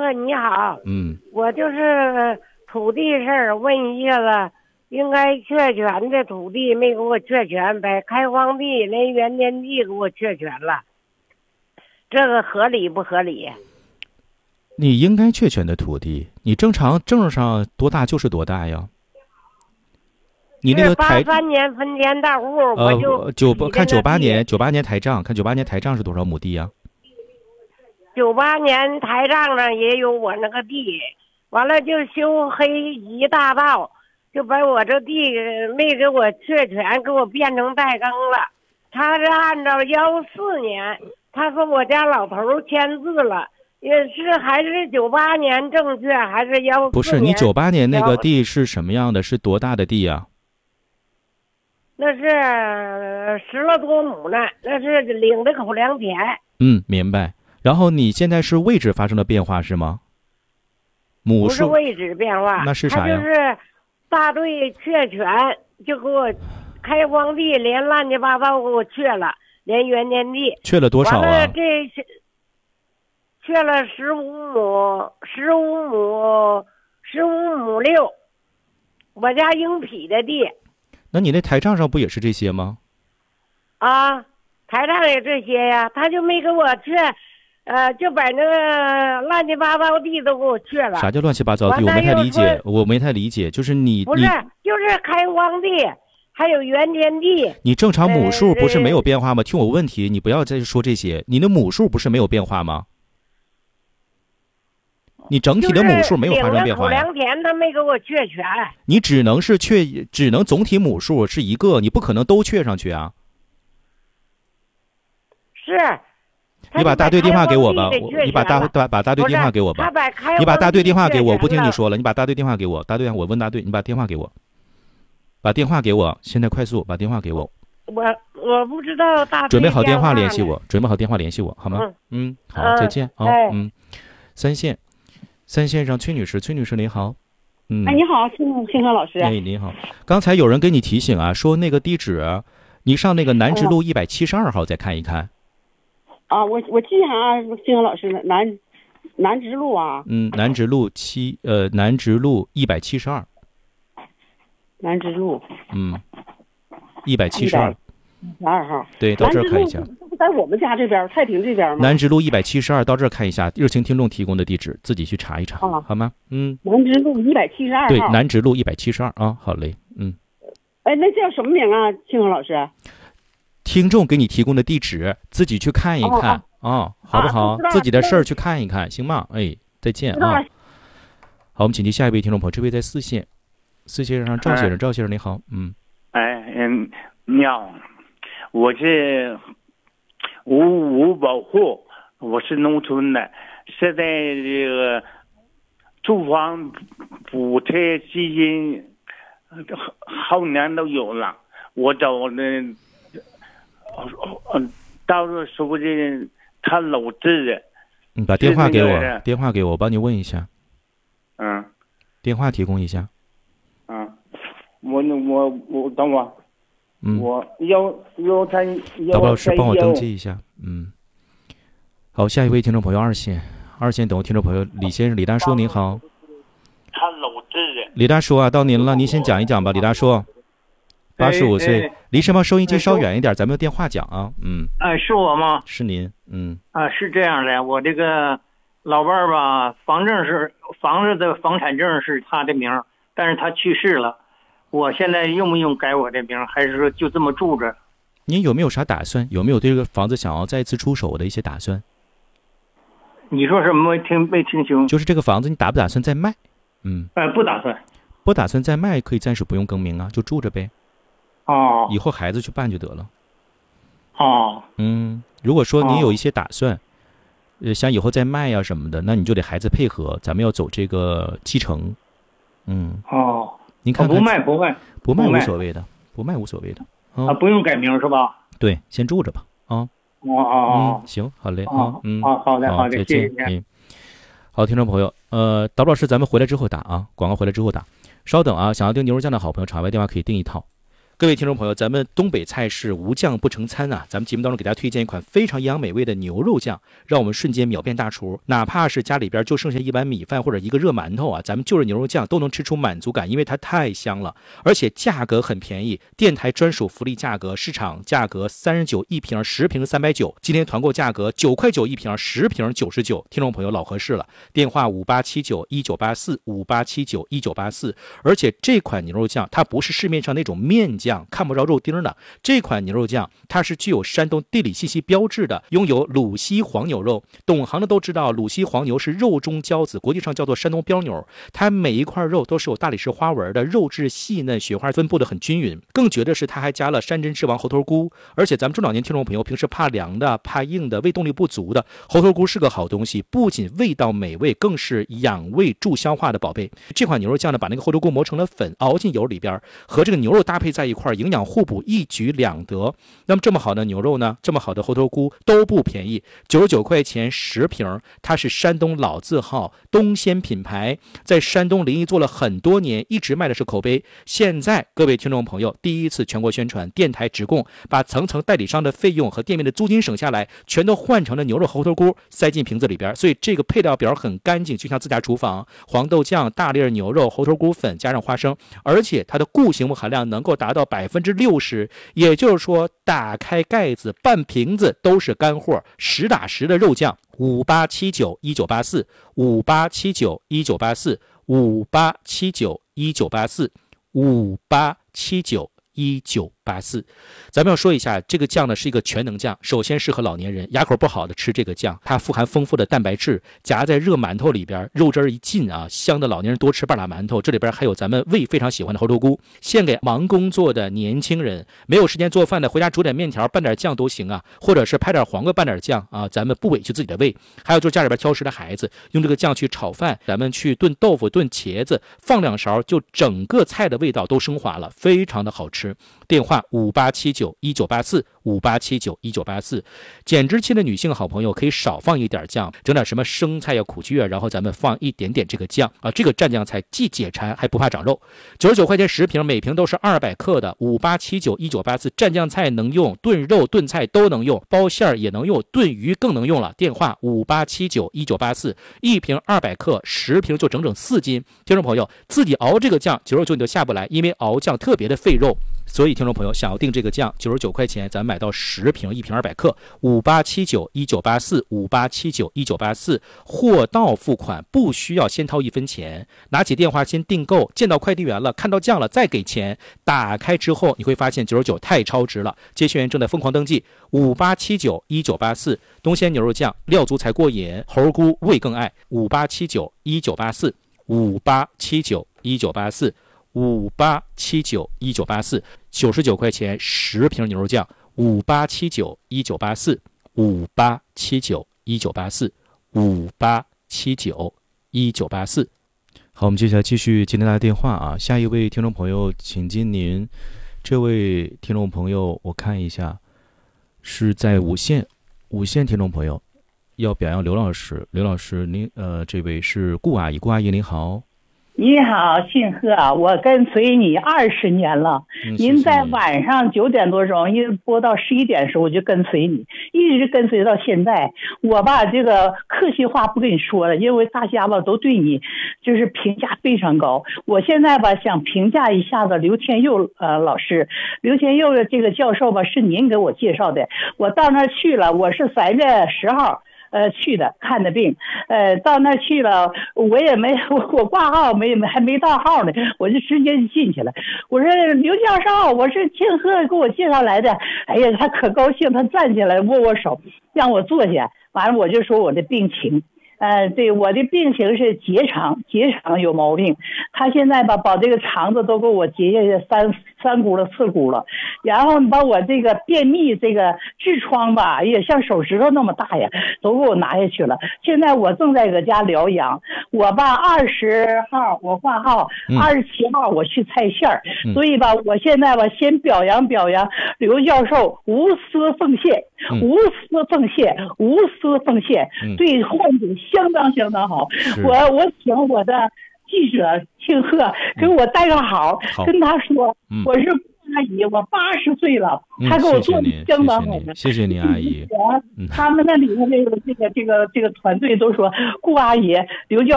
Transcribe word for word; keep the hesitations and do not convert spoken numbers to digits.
哥你好， 嗯， 我就是土地事儿问一下子，应该确权的土地没给我确权，把开荒地连原田地给我确权了，这个合理不合理？ 你应该确权的土地，你正常证上多大就是多大呀。你那个台八三年分田大户，我呃就九看九八年九八年台账，看九八年台账是多少亩地呀？ 九八年台账上也有我那个地，完了就修黑一大道，就把我这地没给我确权，给我变成代耕了。他是按照幺四年，他说我家老头签字了，也是还是九八年正确还是幺四年？ 不是，你九八年那个地是什么样的？是多大的地呀？ 那是十了多亩呢，那是领的口粮田。 嗯，明白。然后你现在是位置发生了变化是吗？亩数不是位置变化， 那是啥呀？ 他就是大队确权，就给我开荒地连乱七八糟给我确了，连原田地确了多少啊？ 完了这是确了十五亩，十五亩，十五亩六，我家应匹的地。 那你那台账上不也是这些吗？ 啊，台上也这些呀，他就没给我确，呃，就把那个乱七八糟地都给我确了。 啥叫乱七八糟地？我没太理解，我没太理解，就是你不是就是开荒地，还有原田地。 你正常亩数不是没有变化吗？呃、听我问题，你不要再说这些。你的亩数不是没有变化吗？你整体的亩数没有发生变化呀。 口粮田他没给我确权。 你只能是确，只能总体亩数是一个，你不可能都确上去啊。 是。 你把大队电话给我吧，你把大把把大队电话给我吧。你把大队电话给我，我不听你说了，你把大队电话给我，大队我问大队，你把电话给我，把电话给我，现在快速把电话给我。 我我不知道大队。 准备好电话联系我，准备好电话联系我，好吗？嗯，好，再见啊。嗯，三线。三线上崔女士，崔女士您好。嗯， 哎，你好，青青河老师。 哎，您好。刚才有人给你提醒啊，说那个地址，你上那个南直路一百七十二号再看一看。 啊，我我记下啊，青河老师，南南直路啊。 嗯，南直路七呃，南直路一百七十二。 南直路。 嗯，一百七十二。 十二号。 对，到这儿看一下。 在我们家这边，太平这边吗？ 南直路一百七十二，到这儿看一下，热情听众提供的地址，自己去查一查，啊、好吗？嗯。 南直路一百七十二号。 对，南直路一百七十二啊，好嘞，嗯。 哎，那叫什么名啊，庆恒老师？ 听众给你提供的地址，自己去看一看啊、哦哦，好不好？啊、自己的事儿去看一看，行吗？哎，再见啊。好，我们请进下一位听众朋友，这位在四线，四线上赵先生，赵先生你好，嗯。 哎，嗯，你好，我是。无无保护，我是农村的，现在这个住房补贴基金好年都有了，我找的，嗯，到时候这他楼制的， 你把电话给我，电话给我，我帮你问一下， 嗯， 电话提供一下， 嗯，我我我等会。 嗯， 我幺幺三幺， 导播老师帮我登记一下。嗯，好，下一位听众朋友二线，二线等听众朋友李先生，李大叔您好。 他楼制的。 李大叔啊，到您了，您先讲一讲吧，李大叔。八十五岁，离什么收音机稍远一点，咱们用电话讲啊。嗯。 哎，是我吗？ 是您。嗯。 啊，是这样的，我这个老伴儿吧，房证是房子的房产证是他的名，但是他去世了。我现在用不用改我的名，还是说就这么住着？ 您有没有啥打算？有没有对这个房子想要再次出手的一些打算？ 你说什么？没听没听清？ 就是这个房子，你打不打算再卖？嗯， 呃，不打算。 不打算再卖，可以暂时不用更名啊，就住着呗。 哦。 以后孩子去办就得了。 哦。 嗯，如果说你有一些打算，哦、呃，想以后再卖呀、啊、什么的，那你就得孩子配合，咱们要走这个继承。嗯。 哦。 您看看， 不卖不卖不卖无所谓的，不卖无所谓的、 嗯、啊，不用改名是吧？ 对，先住着吧啊。 哦哦哦， 嗯，行，好嘞啊，嗯， 好好的好的， 再见。嗯，好，听众朋友，呃，导播老师，咱们回来之后打啊，广告回来之后打，稍等啊，想要订牛肉酱的好朋友，场外电话可以订一套， 各位听众朋友，咱们东北菜是无酱不成餐啊！咱们节目当中给大家推荐一款非常营养美味的牛肉酱，让我们瞬间秒变大厨。哪怕是家里边就剩下一碗米饭或者一个热馒头啊，咱们就着牛肉酱都能吃出满足感，因为它太香了，而且价格很便宜，电台专属福利价格，市场价格三十九一瓶，十瓶三百九，今天团购价格九块九一瓶，十瓶九十九。听众朋友老合适了，电话五八七九一九八四五八七九一九八四。而且这款牛肉酱它不是市面上那种面酱。看不着肉丁的这款牛肉酱，它是具有山东地理信息标志的，拥有鲁西黄牛肉。懂行的都知道，鲁西黄牛是肉中骄子，国际上叫做山东标牛。它每一块肉都是有大理石花纹的，肉质细嫩，雪花分布的很均匀。更绝的是，它还加了山珍之王猴头菇。而且咱们中老年听众朋友平时怕凉的、怕硬的、胃动力不足的，猴头菇是个好东西，不仅味道美味，更是养胃助消化的宝贝。这款牛肉酱呢，把那个猴头菇磨成了粉，熬进油里边，和这个牛肉搭配在一块。营养互补，一举两得。那么这么好的牛肉呢，这么好的猴头菇都不便宜，九十九块钱十瓶。它是山东老字号东鲜品牌，在山东临沂做了很多年，一直卖的是口碑。现在各位听众朋友第一次全国宣传，电台直供，把层层代理商的费用和店面的租金省下来，全都换成了牛肉猴头菇，塞进瓶子里边。所以这个配料表很干净，就像自家厨房。黄豆酱、大粒牛肉、猴头菇粉加上花生，而且它的固形物含量能够达到百分之六十，也就是说，打开盖子半瓶子都是干货，实打实的肉酱。五八七九一九八四，五八七九一九八四，五八七九一九八四，五八七九一九八四。咱们要说一下，这个酱呢是一个全能酱，首先适合老年人，牙口不好的吃这个酱，它富含丰富的蛋白质，夹在热馒头里边，肉汁一进啊，香的老年人多吃半拉馒头。这里边还有咱们胃非常喜欢的猴头菇，献给忙工作的年轻人，没有时间做饭的，回家煮点面条拌点酱都行啊，或者是拍点黄瓜拌点酱啊，咱们不委屈自己的胃。还有就是家里边挑食的孩子，用这个酱去炒饭，咱们去炖豆腐、炖茄子，放两勺，就整个菜的味道都升华了，非常的好吃。电话五八七九一九八四，五八七九一九八四。减脂期的女性好朋友可以少放一点酱，整点什么生菜呀、苦菊啊，然后咱们放一点点这个酱啊，这个蘸酱菜既解馋还不怕长肉。九十九块钱十瓶，每瓶都是二百克的。五八七九一九八四，蘸酱菜能用，炖肉炖菜都能用，包馅儿也能用，炖鱼更能用了。电话五八七九一九八四，一瓶二百克，十瓶就整整四斤。听众朋友自己熬这个酱，九十九你就下不来，因为熬酱特别的费肉。所以听众朋友想要订这个酱，九十九块钱咱买到十瓶，一瓶二百克。五八七九一九八四，五八七九一九八四，货到付款，不需要先掏一分钱，拿起电话先订购，见到快递员了，看到酱了再给钱。打开之后你会发现九十九太超值了，接线员正在疯狂登记。五八七九一九八四，东鲜牛肉酱，料足才过瘾，猴菇味更爱。五八七九一九八四，五八七九一九八四，五八七九一九八四，九十九块钱十瓶牛肉酱。五八七九一九八四，五八七九一九八四，五八七九一九八四。好，我们接下来继续接听大家电话啊。下一位听众朋友，请进您。这位听众朋友，我看一下，是在五县，五县听众朋友要表扬刘老师。刘老师，您呃，这位是顾阿姨，顾阿姨您好。 你好，信鹤，我跟随你二十年了。 嗯、 您在晚上九点多钟，一直播到十一点的时候，我就跟随你，一直跟随到现在。我吧，这个客气话不跟你说了，因为大家吧都对你就是评价非常高。我现在吧想评价一下子刘天佑呃老师，刘天佑的这个教授吧是您给我介绍的，我到那儿去了，我是三月十号。呃，去的看的病，呃，到那去了，我也没我我挂号没没还没到号呢，我就直接进去了。我说刘教授，我是庆贺给我介绍来的。哎呀，他可高兴，他站起来握握手，让我坐下。完了我就说我的病情。呃，对，我的病情是结肠，结肠有毛病。他现在吧，把这个肠子都给我结下去三三轱辘四轱辘，然后把我这个便秘这个痔疮吧，也像手指头那么大呀，都给我拿下去了。现在我正在搁家疗养。我吧，二十号我挂号，二十七号我去拆线儿、嗯，所以吧，我现在吧，先表扬表扬刘教授无私奉献，嗯、无私奉献，无私奉献，嗯、对患者相当相当好。我我请我的记者庆贺给我带个好，嗯、跟他说、嗯、我是阿姨，我八十岁了， 嗯， 她给我谢谢做的您， 相当好的。 谢谢您，阿姨。 他们那里头这个这个这个这个团队都说，顾阿姨、刘教